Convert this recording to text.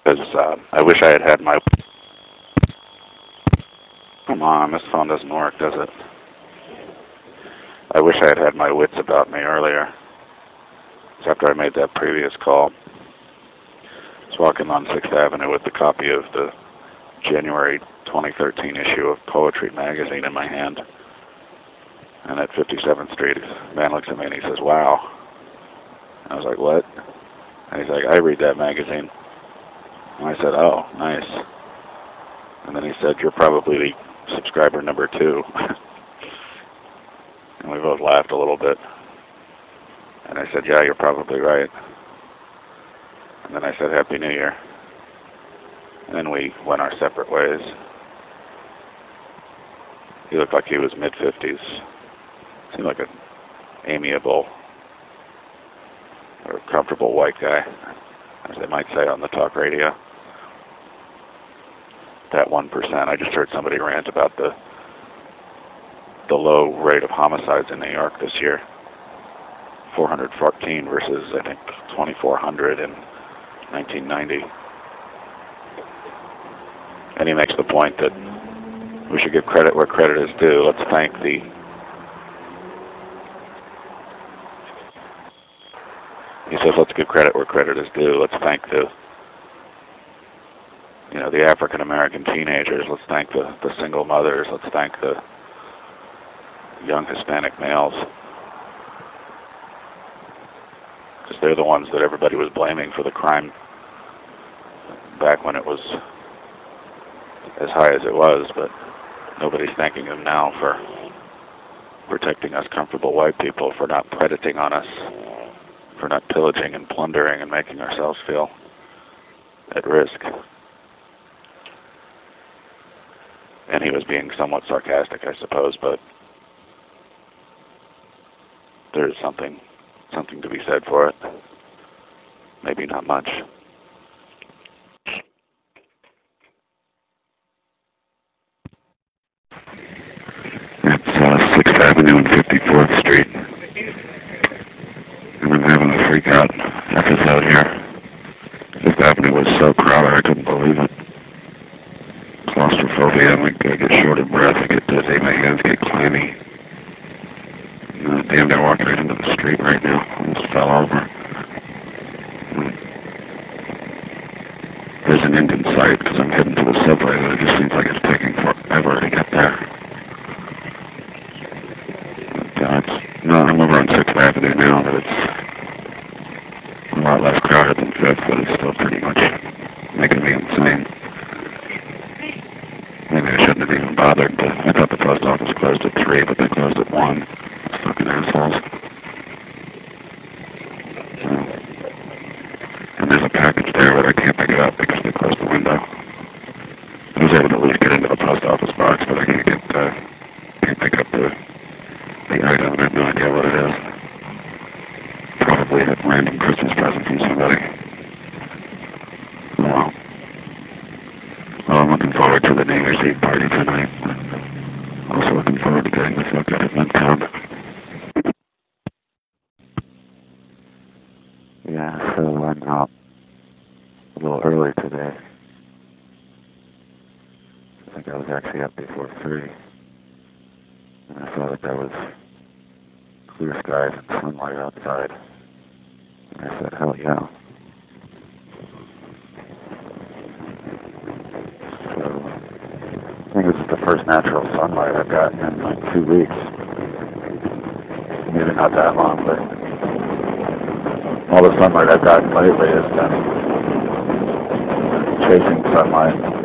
Because I wish I had had my... Come on, this phone doesn't work, does it? I wish I had had my wits about me earlier. It's after I made that previous call. I was walking on 6th Avenue with the copy of the January 2013 issue of Poetry magazine in my hand. And at 57th Street, a man looks at me and he says, "Wow." And I was like, "What?" And he's like, "I read that magazine." And I said, "Oh, nice." And then he said, "You're probably the subscriber number 2. And we both laughed a little bit. And I said, "Yeah, you're probably right." And then I said, "Happy New Year." And then we went our separate ways. He looked like he was mid-50s. Seemed like an amiable or comfortable white guy, as they might say on the talk radio. That 1%. I just heard somebody rant about the low rate of homicides in New York this year. 414 versus, I think, 2,400 in 1990. And he makes the point that we should give credit where credit is due. Let's thank the... He says, let's give credit where credit is due. Let's thank the African-American teenagers. Let's thank the single mothers. Let's thank the young Hispanic males. Because they're the ones that everybody was blaming for the crime back when it was as high as it was, but nobody's thanking them now for protecting us comfortable white people, for not predating on us, for not pillaging and plundering and making ourselves feel at risk. And he was being somewhat sarcastic, I suppose, but there's something to be said for it. Maybe not much. It's 6th Avenue and 54th Street. And I'm having a freak-out episode here. 5th Avenue was so crowded, I couldn't believe it. Claustrophobia, I get short of breath, I get dizzy, my hands get clammy. Damn, they're walking right into the street right now. I almost fell over. There's an end in sight because I'm heading to the subway, but it just seems like it's taking forever to get there. I'm over on 6th Avenue now, but it's a lot less crowded than 5th, but it's still pretty much making me insane. Maybe I shouldn't have even bothered, but I thought the post office closed at 3, but they closed at 1. Fucking assholes. And there's a package there, but I can't pick it up because they closed the window. I was able to at least get into the post office box, but I can't pick up the item. I have no idea what it is. Probably a random Christmas present from somebody. Well, I'm looking forward to the New Year's Eve party tonight. Also looking forward to getting the fuck out of Midtown. Yeah, so I'm out a little early today. I think I was actually up before 3. And I saw that there was clear skies and sunlight outside. And I said, hell yeah. So, I think this is the first natural sunlight I've gotten in like 2 weeks. Maybe not that long, but all the sunlight I've gotten lately has been chasing sunlight.